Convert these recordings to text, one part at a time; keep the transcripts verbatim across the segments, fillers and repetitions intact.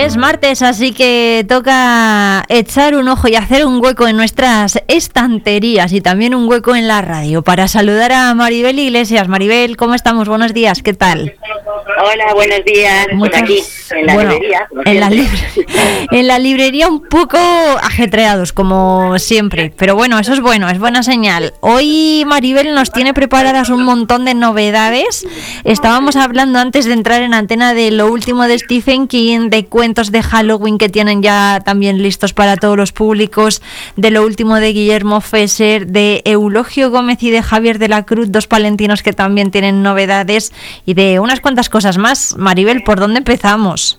Es martes, así que toca echar un ojo y hacer un hueco en nuestras estanterías y también un hueco en la radio para saludar a Maribel Iglesias. Maribel, ¿cómo estamos? Buenos días, ¿qué tal? Hola, buenos días. Muchas... Pues aquí, en la bueno, librería. En la, libre... en la librería un poco ajetreados, como siempre. Pero bueno, eso es bueno, es buena señal. Hoy Maribel nos tiene preparadas un montón de novedades. Estábamos hablando antes de entrar en antena de lo último de Stephen King, de cuentos de Halloween que tienen ya también listos para todos los públicos, de lo último de Guillermo Fesser, de Eulogio Gómez y de Javier de la Cruz, dos palentinos que también tienen novedades, y de unas cuantas cosas más. Maribel, ¿por dónde empezamos?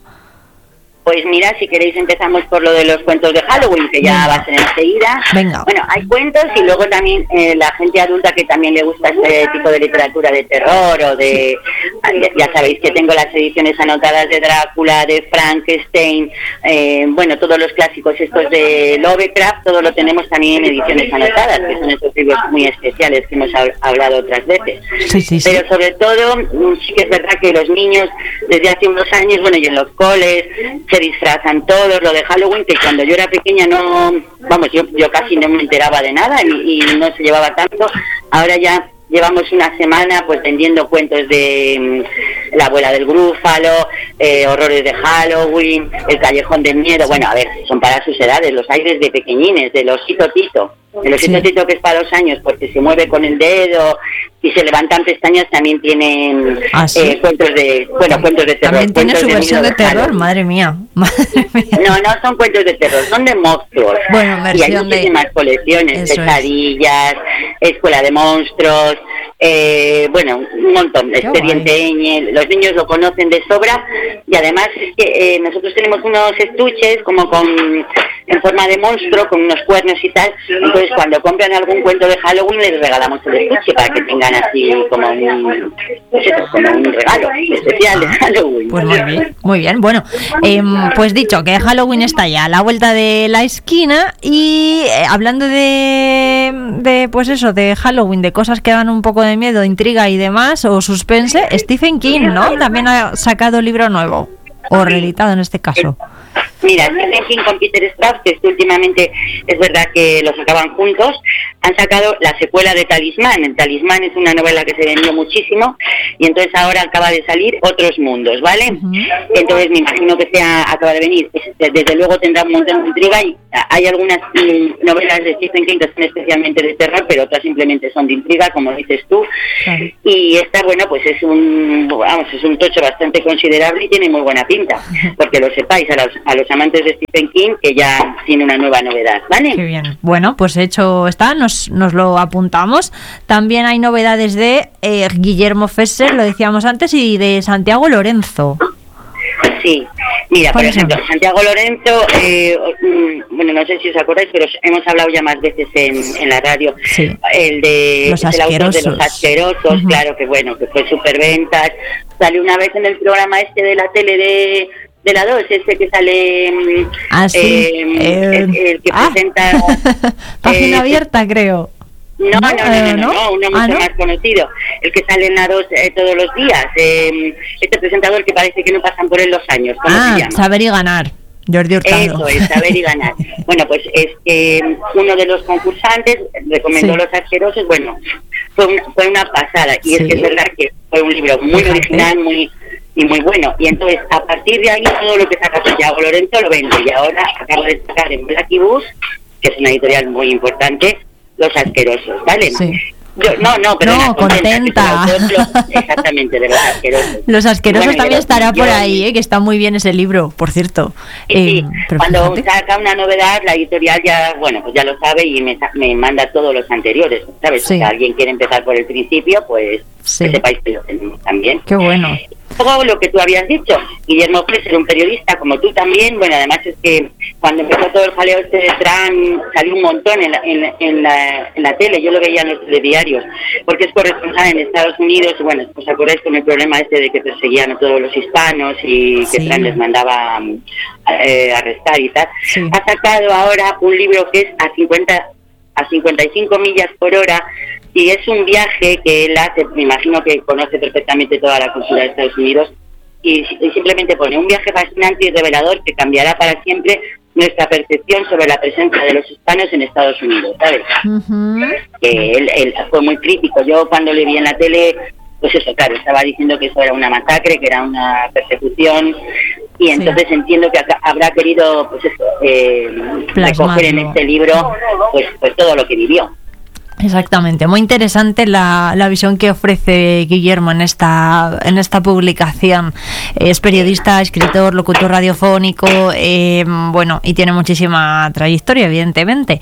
Pues mira, si queréis empezamos por lo de los cuentos de Halloween, que ya Venga. va a ser enseguida. Venga. Bueno, hay cuentos y luego también eh, la gente adulta que también le gusta este tipo de literatura de terror o de... Ya sabéis que tengo las ediciones anotadas de Drácula, de Frankenstein, eh, bueno, todos los clásicos estos de Lovecraft, todo lo tenemos también en ediciones anotadas, que son estos libros muy especiales que hemos hablado otras veces. Sí, sí, sí. Pero sobre todo, sí que es verdad que los niños, desde hace unos años, bueno, y en los coles... se disfrazan todos, lo de Halloween, que cuando yo era pequeña no, vamos, yo yo casi no me enteraba de nada y, y no se llevaba tanto. Ahora ya llevamos una semana pues vendiendo cuentos de um, La abuela del Grúfalo, eh, horrores de Halloween, El callejón del miedo. Bueno, a ver, son para sus edades, los hay desde pequeñines, de los Osito Tito. El osito sí. Tito, que es para dos años porque se mueve con el dedo y se levantan pestañas, también tienen ¿Ah, sí? eh, cuentos de bueno cuentos de terror. También tiene su versión de, de terror, madre mía. madre mía. No, no son cuentos de terror, son de monstruos. Bueno, y hay muchísimas de... colecciones, pesadillas, es. Escuela de monstruos, eh, bueno, un montón, Qué Expediente guay. Ñ, los niños lo conocen de sobra y además es que eh, nosotros tenemos unos estuches como con en forma de monstruo, con unos cuernos y tal, entonces cuando compran algún cuento de Halloween les regalamos el estuche para que tengan así como un, pues eso, como un regalo especial de Halloween. Pues muy bien, muy bien. Bueno, eh, pues dicho que Halloween está ya a la vuelta de la esquina y eh, hablando de, de, pues eso, de Halloween, de cosas que dan un poco de miedo, intriga y demás, o suspense, Stephen King, ¿no? También ha sacado libro nuevo, o reeditado en este caso. Mira, Stephen King con Peter Straub, que últimamente es verdad que los sacaban juntos, han sacado la secuela de Talismán. El Talismán es una novela que se vendió muchísimo y entonces ahora acaba de salir Otros Mundos, ¿vale? Uh-huh. Entonces me imagino que sea acaba de venir. Desde luego tendrá un montón de intriga y hay algunas mm, novelas de Stephen King que son especialmente de terror, pero otras simplemente son de intriga, como dices tú. Uh-huh. Y esta, bueno, pues es un, vamos, es un tocho bastante considerable y tiene muy buena pinta, porque lo sepáis, a los, a los amantes de Stephen King, que ya tiene una nueva novedad, ¿vale? Qué bien. Bueno, pues hecho está, nos, nos lo apuntamos. También hay novedades de eh, Guillermo Fesser, lo decíamos antes, y de Santiago Lorenzo. Sí, mira, por, por ejemplo, ejemplo, Santiago Lorenzo, eh, bueno, no sé si os acordáis, pero hemos hablado ya más veces en, en la radio, sí. el de los el autor de Los Asquerosos, uh-huh. Claro, que bueno, que fue superventas, salió una vez en el programa este de la tele de... de la dos, ese que sale ah, sí. eh, eh, el, el que ah. presenta Página eh, abierta, creo. No, no, no, no, no, no, no uno mucho ah, ¿no? más conocido, el que sale en la dos eh, todos los días, eh, este presentador que parece que no pasan por él los años, ¿cómo ah, se llama? Saber y Ganar, Jordi Hurtado. Eso es, Saber y Ganar. Bueno, pues es que eh, uno de los concursantes recomendó sí. Los Asquerosos, bueno, fue una, fue una pasada, y sí. es que es verdad que fue un libro muy Fíjate. original, muy... y muy bueno, y entonces a partir de ahí todo lo que saca Santiago Lorenzo lo vende, y ahora acaba de sacar en Blacky Bus, que es una editorial muy importante, Los Asquerosos, ¿vale? Sí. Yo, no, no, pero no, contenta. contenta. Exactamente, de Los Asquerosos. Los Asquerosos bueno, también estará yo, por ahí, ¿eh? Que está muy bien ese libro, por cierto. Sí, eh, sí. Cuando fíjate. saca una novedad, la editorial ya, bueno, pues ya lo sabe y me, me manda todos los anteriores, ¿sabes? Sí. Si alguien quiere empezar por el principio, pues sí. que sepáis que lo tenemos también. Qué bueno. Luego lo que tú habías dicho, Guillermo Fesser, un periodista como tú también, bueno, además es que cuando empezó todo el jaleo este de Trump, salió un montón en la, en, en, la, en la tele, yo lo veía en los telediarios, porque es corresponsal en Estados Unidos, y bueno, os acordáis con el problema este de que perseguían a todos los hispanos y que sí. Trump les mandaba eh, arrestar y tal. Sí. Ha sacado ahora un libro que es a cincuenta a cincuenta y cinco millas por hora, y es un viaje que él hace, me imagino que conoce perfectamente toda la cultura de Estados Unidos, y, y simplemente pone un viaje fascinante y revelador que cambiará para siempre nuestra percepción sobre la presencia de los hispanos en Estados Unidos, ¿sabes? Uh-huh. Que él, él fue muy crítico. Yo cuando le vi en la tele, pues eso, claro, estaba diciendo que eso era una masacre, que era una persecución, y entonces sí. entiendo que acá habrá querido, pues eso, eh, recoger en este libro, pues, pues todo lo que vivió. Exactamente, muy interesante la, la visión que ofrece Guillermo en esta en esta publicación. Es periodista, escritor, locutor radiofónico, eh, bueno, y tiene muchísima trayectoria, evidentemente.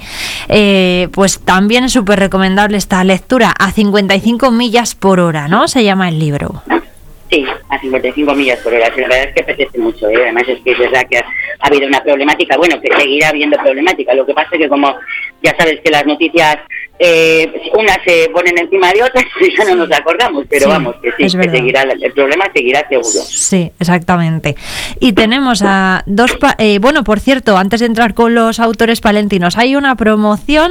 Eh, pues también es súper recomendable esta lectura, A cincuenta y cinco millas por hora, ¿no? Se llama el libro. Sí, a cincuenta y cinco millas por hora. La verdad es que apetece mucho, ¿eh? Además es que es verdad que ha, ha habido una problemática, bueno, que seguirá habiendo problemática. Lo que pasa es que como ya sabes que las noticias, eh, unas se ponen encima de otras y ya no nos acordamos, pero sí, vamos, que sí, que seguirá, el problema seguirá seguro. Sí, exactamente. Y tenemos a dos, pa- eh, bueno, por cierto, antes de entrar con los autores palentinos, hay una promoción,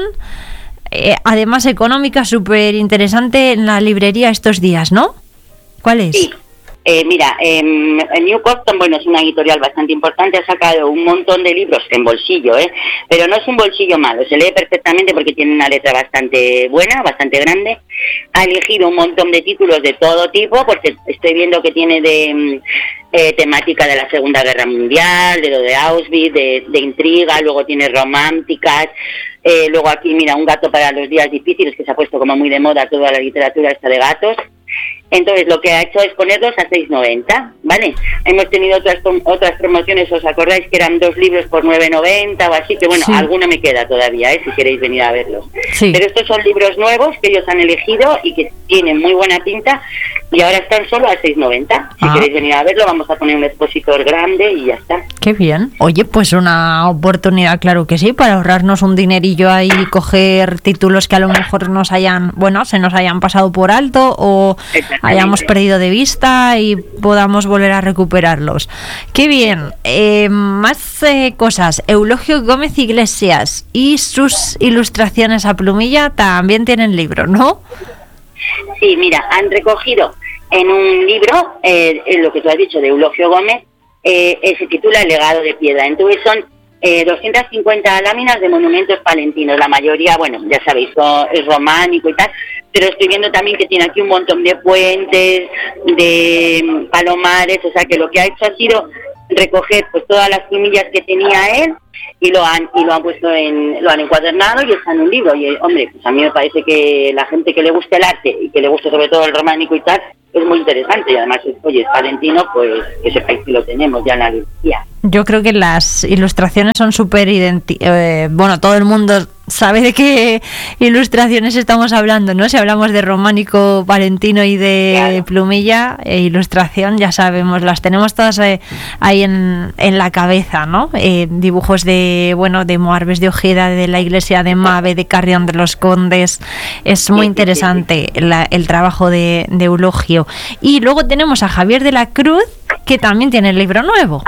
eh, además económica, súper interesante en la librería estos días, ¿no? ¿Cuál es? Sí. Eh, mira, eh, New Coston, bueno, es una editorial bastante importante, ha sacado un montón de libros en bolsillo, ¿eh? Pero no es un bolsillo malo, se lee perfectamente porque tiene una letra bastante buena, bastante grande. Ha elegido un montón de títulos de todo tipo, porque estoy viendo que tiene de eh, temática de la Segunda Guerra Mundial, de lo de Auschwitz, de, de intriga, luego tiene románticas. Eh, luego aquí, mira, un gato para los días difíciles, que se ha puesto como muy de moda toda la literatura esta de gatos. Entonces lo que ha hecho es ponerlos a seis noventa, ¿vale? Hemos tenido otras otras promociones, ¿os acordáis que eran dos libros por nueve noventa o así? Que bueno, sí. Alguno me queda todavía, ¿eh? Si queréis venir a verlos. Sí. Pero estos son libros nuevos que ellos han elegido y que tienen muy buena pinta y ahora están solo a seis noventa. Si ah. queréis venir a verlo, vamos a poner un expositor grande y ya está. Qué bien. Oye, pues una oportunidad, claro que sí, para ahorrarnos un dinerillo ahí y coger títulos que a lo mejor nos hayan, bueno, se nos hayan pasado por alto o hayamos perdido de vista y podamos volver a recuperarlos. Qué bien. Eh, más eh, cosas. Eulogio Gómez Iglesias y sus ilustraciones a plumilla también tienen libro, ¿no? Sí, mira, han recogido en un libro, eh, lo que tú has dicho de Eulogio Gómez, eh, eh, se titula El legado de piedra. Entonces son eh, doscientas cincuenta láminas de monumentos palentinos. La mayoría, bueno, ya sabéis, son, es románico y tal, pero estoy viendo también que tiene aquí un montón de puentes, de palomares, o sea que lo que ha hecho ha sido recoger pues todas las plumillas que tenía él y lo han y lo han puesto en lo han encuadernado y está en un libro. Y hombre, pues a mí me parece que la gente que le guste el arte y que le guste sobre todo el románico y tal es muy interesante, y además, oye, es palentino, pues que sepáis que lo tenemos ya en la librería. Yo creo que las ilustraciones son súper identi- eh, bueno, todo el mundo sabe de qué ilustraciones estamos hablando, ¿no? Si hablamos de románico palentino y de claro. plumilla e ilustración, ya sabemos, las tenemos todas eh, ahí en, en la cabeza, ¿no? Eh, dibujos de, bueno, de Moarbes de Ojeda, de la iglesia de Mave, de Carrión de los Condes. Es muy interesante la, el trabajo de, de Eulogio. Y luego tenemos a Javier de la Cruz, que también tiene el libro nuevo.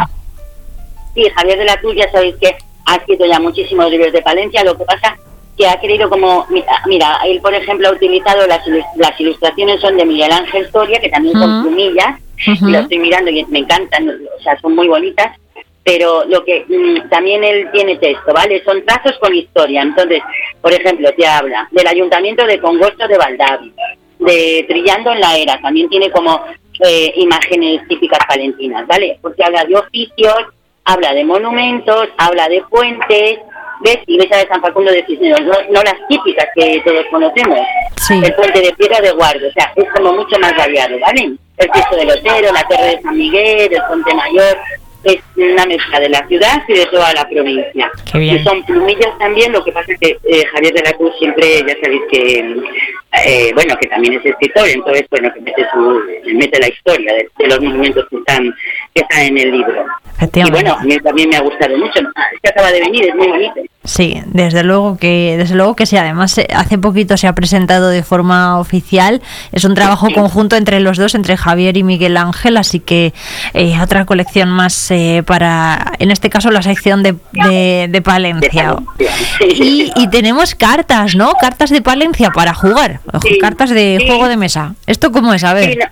Sí, Javier de la Cruz, ya sabéis que ha escrito ya muchísimos libros de Palencia. Lo que pasa que ha querido como, mira, él por ejemplo ha utilizado las, las ilustraciones son de Miguel Ángel Soria, que también son uh-huh. plumillas, uh-huh. y lo estoy mirando y me encantan, o sea, son muy bonitas, pero lo que mmm, también él tiene texto, ¿vale? Son trazos con historia. Entonces, por ejemplo, te habla del Ayuntamiento de Congosto de Valdavi, de Trillando en la Era, también tiene como eh, imágenes típicas palentinas, ¿vale? Porque habla de oficios, habla de monumentos, habla de puentes, ¿ves? Iglesia de San Facundo de Cisneros, no, no las típicas que todos conocemos. Sí. El puente de Piedra de Guardo, o sea, es como mucho más variado, ¿vale? El Cristo del Otero, la Torre de San Miguel, el Ponte Mayor, es una mezcla de la ciudad y de toda la provincia. Qué bien. Y son plumillas también, lo que pasa es que eh, Javier de la Cruz siempre, ya sabéis que, eh, bueno, que también es escritor, entonces, bueno, que mete, su, mete la historia de, de los monumentos que están, que están en el libro. Y bueno, a mí también me ha gustado mucho. Es que acaba de venir, es muy bonito. Sí, desde luego que desde luego que sí. Además, hace poquito se ha presentado de forma oficial. Es un trabajo conjunto entre los dos, entre Javier y Miguel Ángel, así que eh, otra colección más eh, para, en este caso, la sección de, de, de Palencia. De Palencia. Y, y tenemos cartas, ¿no? Cartas de Palencia para jugar, sí, cartas de sí. juego de mesa. ¿Esto cómo es? A ver. Sí, no.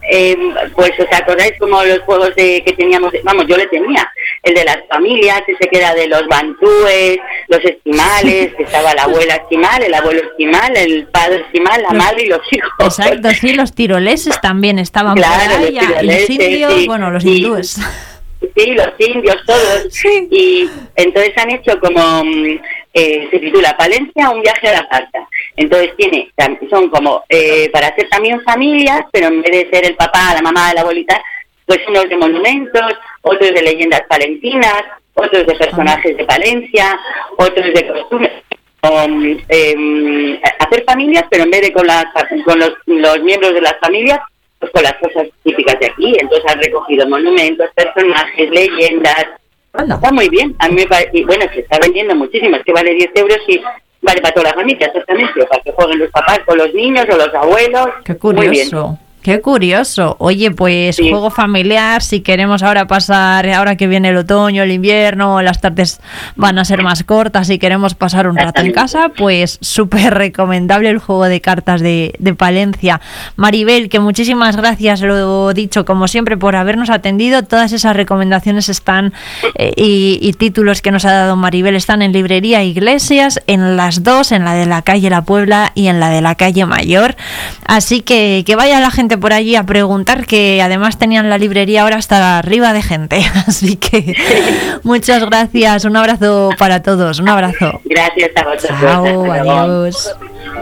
eh, pues os acordáis como los juegos de que teníamos, vamos, yo le tenía, el de las familias, ese que era de los bantúes, los esquimales, que estaba la abuela esquimal, el abuelo esquimal, el padre esquimal, la madre y los hijos. Exacto, sí, los tiroleses también estaban claro, por ahí, los, y los indios, sí, bueno, los y, hindúes. Sí, los indios, todos. Sí. Y entonces han hecho como, eh, se titula Palencia, un viaje a la carta. Entonces tiene, son como eh, para hacer también familias, pero en vez de ser el papá, la mamá, la abuelita, pues unos de monumentos, otros de leyendas palentinas, otros de personajes de Palencia, otros de costumbres. Um, eh, hacer familias, pero en vez de con, las, con los, los miembros de las familias, pues con las cosas típicas de aquí. Entonces han recogido monumentos, personajes, leyendas. Anda. Está muy bien. A mí me parece, y bueno, se está vendiendo muchísimo, es que vale diez euros y vale para toda la familia, exactamente, para que jueguen los papás con los niños o los abuelos. Qué curioso. Qué curioso. Oye, pues sí. Juego familiar, si queremos ahora pasar, ahora que viene el otoño, el invierno, las tardes van a ser más cortas y queremos pasar un rato en casa, pues súper recomendable el juego de cartas de, de Palencia. Maribel, que muchísimas gracias, lo dicho, como siempre, por habernos atendido. Todas esas recomendaciones están eh, y, y títulos que nos ha dado Maribel están en Librería Iglesias, en las dos, en la de la calle La Puebla y en la de la calle Mayor. Así que que vaya la gente por allí a preguntar, que además tenían la librería ahora hasta arriba de gente, así que muchas gracias, un abrazo para todos, un abrazo. Gracias a vosotros. Chao, adiós.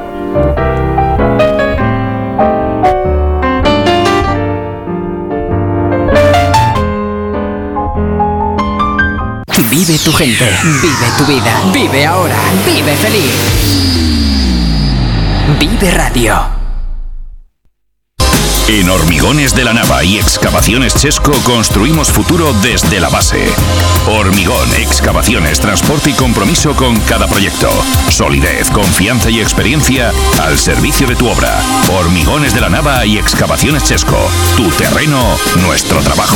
Vive tu gente, vive tu vida, vive ahora, vive feliz. Vive Radio. En Hormigones de la Nava y Excavaciones Chesco construimos futuro desde la base. Hormigón, excavaciones, transporte y compromiso con cada proyecto. Solidez, confianza y experiencia al servicio de tu obra. Hormigones de la Nava y Excavaciones Chesco. Tu terreno, nuestro trabajo.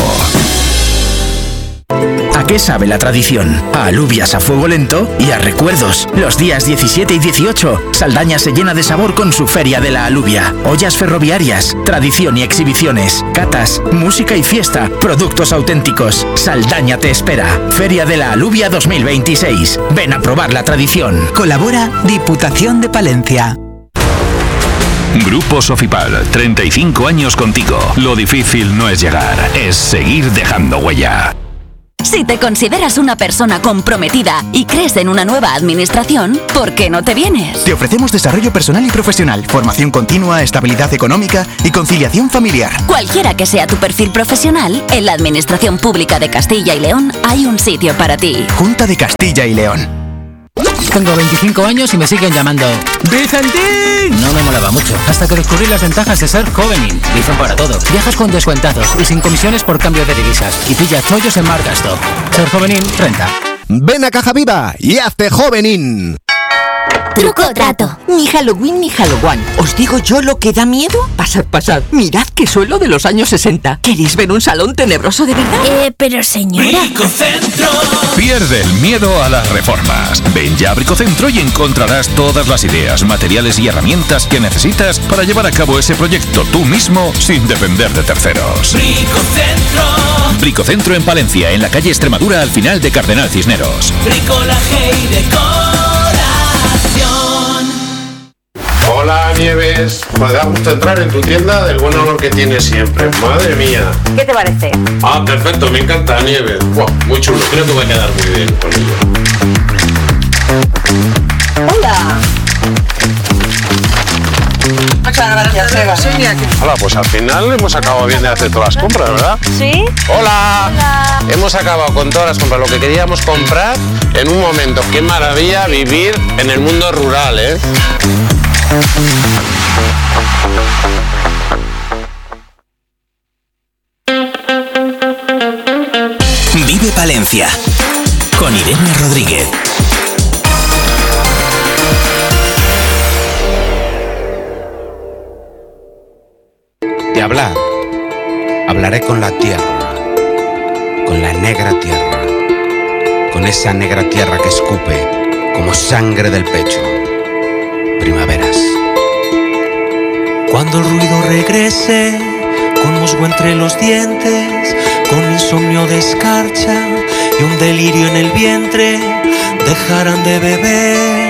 ¿A qué sabe la tradición? A alubias a fuego lento y a recuerdos. Los días diecisiete y dieciocho, Saldaña se llena de sabor con su Feria de la Alubia. Ollas ferroviarias, tradición y exhibiciones, catas, música y fiesta, productos auténticos. Saldaña te espera. Feria de la Alubia dos mil veintiséis. Ven a probar la tradición. Colabora Diputación de Palencia. Grupo Sofipal, treinta y cinco años contigo. Lo difícil no es llegar, es seguir dejando huella. Si te consideras una persona comprometida y crees en una nueva administración, ¿por qué no te vienes? Te ofrecemos desarrollo personal y profesional, formación continua, estabilidad económica y conciliación familiar. Cualquiera que sea tu perfil profesional, en la Administración Pública de Castilla y León hay un sitio para ti. Junta de Castilla y León. Tengo veinticinco años y me siguen llamando ¡Vicentín! No me molaba mucho, hasta que descubrí las ventajas de ser Jovenin. Dicen para todo. Viajas con descuentados y sin comisiones por cambio de divisas. Y pilla chollos en Margasto. Ser Jovenin, renta. Ven a Caja Viva y hazte Jovenin. Truco o trato. Ni Halloween ni Halloween. ¿Os digo yo lo que da miedo? Pasad, pasad. Mirad que suelo de los años sesenta. ¿Queréis ver un salón tenebroso de verdad? Eh, pero señora... Bricocentro. Pierde el miedo a las reformas. Ven ya a Bricocentro y encontrarás todas las ideas, materiales y herramientas que necesitas para llevar a cabo ese proyecto tú mismo sin depender de terceros. Bricocentro. Bricocentro en Palencia, en la calle Extremadura, al final de Cardenal Cisneros. Bricolaje y decoración. Hola Nieves, me da gusto entrar en tu tienda del buen olor que tienes siempre. Madre mía. ¿Qué te parece? Ah, perfecto, me encanta Nieves. Wow, muy chulo, creo que va a quedar muy bien con ello. Hola. Muchas gracias, Eva. Hola, pues al final hemos acabado bien de hacer todas las compras, ¿verdad? ¿Sí? Hola. Hola. Hemos acabado con todas las compras, lo que queríamos comprar en un momento. Qué maravilla vivir en el mundo rural, ¿eh? Vive Palencia con Irene Rodríguez. De hablar, hablaré con la tierra, con la negra tierra, con esa negra tierra que escupe como sangre del pecho. Primaveras. Cuando el ruido regrese, con musgo entre los dientes, con insomnio de escarcha y un delirio en el vientre, dejarán de beber